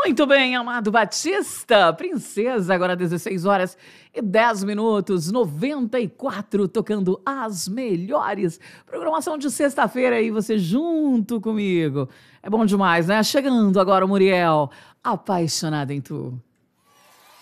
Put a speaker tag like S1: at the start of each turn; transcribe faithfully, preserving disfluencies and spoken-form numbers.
S1: Muito bem, Amado Batista, princesa, agora dezesseis horas e dez minutos, noventa e quatro, tocando as melhores. Programação de sexta-feira aí, você junto comigo. É bom demais, né? Chegando agora o Muriel, apaixonada em tu.